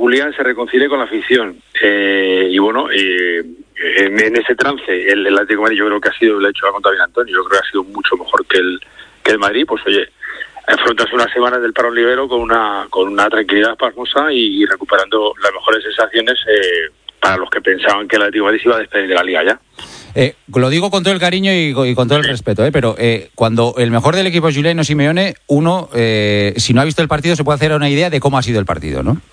Julián se reconcilie con la afición. Y bueno, en ese trance, el Atlético de Madrid yo creo que ha sido, le ha hecho la contra bien Antonio, yo creo que ha sido mucho mejor que el Madrid. Pues oye, afrontas unas semanas del parón libero con una tranquilidad pasmosa y recuperando las mejores sensaciones para los que pensaban que el Atlético de Madrid se iba a despedir de la Liga ya. Lo digo con todo el cariño y con todo el respeto, pero cuando el mejor del equipo es Giuliano Simeone, uno, si no ha visto el partido, se puede hacer una idea de cómo ha sido el partido, ¿no?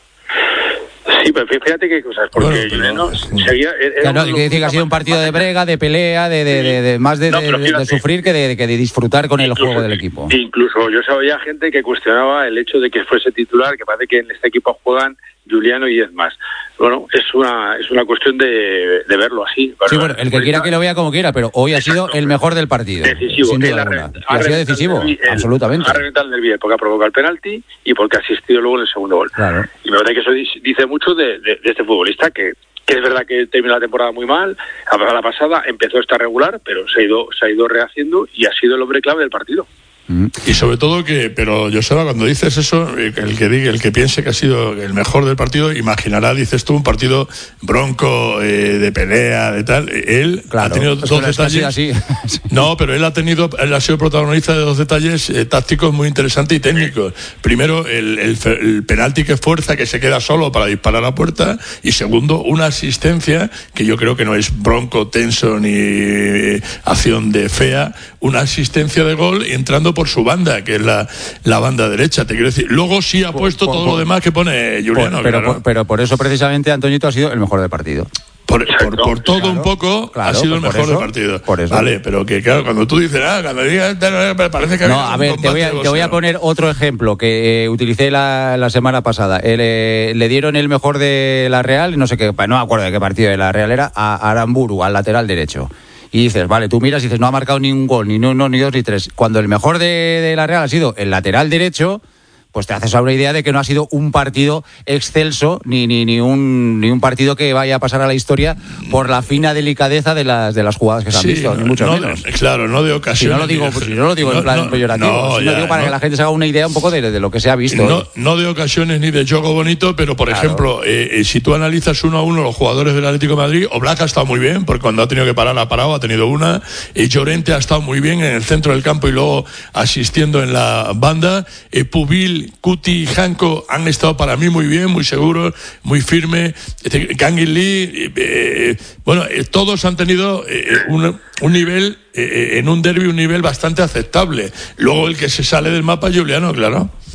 Sí, pero fíjate qué cosas, porque Giuliano seguía... Claro, hay que decir que ha sido un partido de brega, de pelea, de más de sufrir que de disfrutar con el juego del equipo. Incluso yo sabía gente que cuestionaba el hecho de que fuese titular, que parece que en este equipo juegan Giuliano y es más. Bueno, es una cuestión de verlo así. Sí, bueno, el que quiera que lo vea como quiera, pero hoy ha sido el mejor del partido. Decisivo. Sin duda alguna. Ha sido decisivo, absolutamente. Ha reventado el nervio porque ha provocado el penalti y porque ha asistido luego en el segundo gol. Claro. Y me parece que eso dice mucho de este futbolista, que es verdad que terminó la temporada muy mal, la pasada empezó a estar regular, pero se ha ido rehaciendo y ha sido el hombre clave del partido. Y sobre todo pero Joseba, cuando dices eso, el que piense que ha sido el mejor del partido, imaginará, dices tú, un partido bronco, de pelea, de tal. Él ha tenido dos detalles. Así. No, pero él ha sido protagonista de dos detalles tácticos muy interesantes y técnicos. Primero, el penalti que fuerza, que se queda solo para disparar a puerta, y segundo, una asistencia que yo creo que no es bronco, tenso ni acción de fea, una asistencia de gol entrando por su banda, que es la banda derecha, te quiero decir. Luego sí ha puesto todo lo demás que pone Giuliano. Pero por eso precisamente Antoñito ha sido el mejor del partido. Por todo, claro, un poco, ha sido el mejor del partido. Por eso. Vale, pero que claro, cuando tú dices, cuando digas, parece que... No, a ver, te voy a poner otro ejemplo que utilicé la semana pasada. Le dieron el mejor de la Real, no sé qué, no me acuerdo de qué partido de la Real era, a Aramburu, al lateral derecho. Y dices, vale, tú miras y dices, no ha marcado ningún gol, ni uno, ni dos, ni tres. Cuando el mejor de la Real ha sido el lateral derecho, pues te haces una idea de que no ha sido un partido excelso, ni un partido que vaya a pasar a la historia por la fina delicadeza de las jugadas que se han visto, ni mucho menos. Claro, no de ocasión. Si no lo digo en plan peyorativo, lo digo para que la gente se haga una idea un poco de lo que se ha visto. No de ocasiones ni de juego bonito, pero por ejemplo, si tú analizas 1-1 los jugadores del Atlético de Madrid, Oblak ha estado muy bien, porque cuando ha tenido que parar ha parado, ha tenido una. Llorente ha estado muy bien en el centro del campo y luego asistiendo en la banda. Pubil, Cuti y Janko han estado para mí muy bien, muy seguros, muy firmes. Kangin Lee, todos han tenido un nivel, en un derbi, un nivel bastante aceptable. Luego el que se sale del mapa es Giuliano, claro. Sí.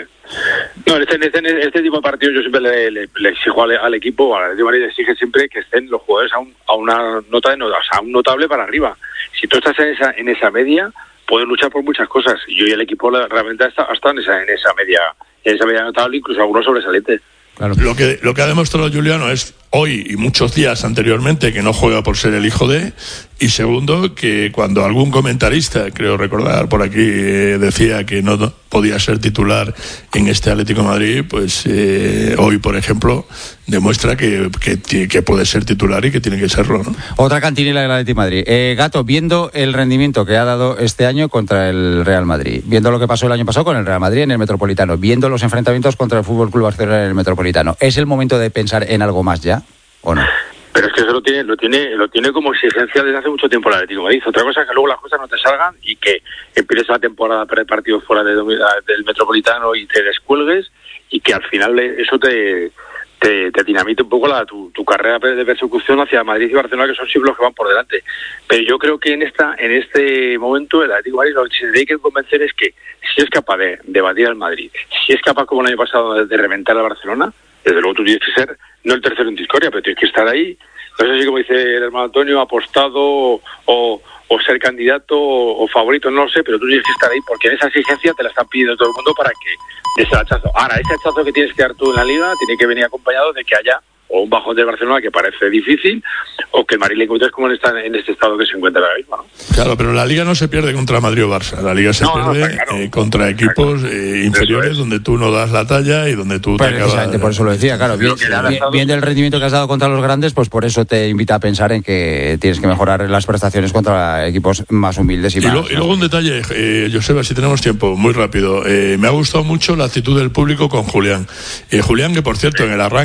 No, en este tipo de partidos yo siempre le exijo al equipo, al Atlético de Madrid le exige siempre que estén los jugadores a una nota a un notable para arriba. Si tú estás en esa media, pueden luchar por muchas cosas. Yo y el equipo realmente ha estado en esa media notable, incluso algunos sobresalientes. Claro. Lo que ha demostrado Giuliano es hoy y muchos días anteriormente que no juega por ser el hijo de, y segundo, que cuando algún comentarista, creo recordar por aquí, decía que no podía ser titular en este Atlético de Madrid, pues hoy, por ejemplo, demuestra que puede ser titular y que tiene que serlo, ¿no? Otra cantinela del Atlético de Madrid. Gato, viendo el rendimiento que ha dado este año contra el Real Madrid, viendo lo que pasó el año pasado con el Real Madrid en el Metropolitano, viendo los enfrentamientos contra el Fútbol Club Barcelona en el Metropolitano, ¿es el momento de pensar en algo más ya o no? Pero es que eso lo tiene como exigencia desde hace mucho tiempo el Atlético de Madrid. Otra cosa es que luego las cosas no te salgan y que empieces la temporada a perder partidos fuera del Metropolitano y te descuelgues, y que al final eso te dinamite un poco tu carrera de persecución hacia Madrid y Barcelona, que son siempre los que van por delante. Pero yo creo que en este momento el Atlético de Madrid lo que se tiene que convencer es que si es capaz de batir al Madrid, si es capaz, como el año pasado, de reventar a Barcelona, desde luego tú tienes que ser no el tercero en discordia, pero tienes que estar ahí. No sé si, como dice el hermano Antonio, apostado o ser candidato o favorito, no lo sé, pero tú tienes que estar ahí, porque en esa exigencia te la están pidiendo todo el mundo para que des el hachazo. Ahora, ese hachazo que tienes que dar tú en la Liga tiene que venir acompañado de que haya o un bajón de Barcelona, que parece difícil, o que el Madrid le encuentres como en este estado que se encuentra ahora mismo, ¿no? Claro, pero la Liga no se pierde contra Madrid o Barça, la Liga se pierde contra equipos inferiores, donde tú no das la talla y donde tú te acabas... Por eso lo decía, claro, viendo el rendimiento que has dado contra los grandes, pues por eso te invita a pensar en que tienes que mejorar las prestaciones contra equipos más humildes y luego un detalle, Joseba, si tenemos tiempo, muy rápido. Me ha gustado mucho la actitud del público con Julián. Julián, que por cierto, en el arranque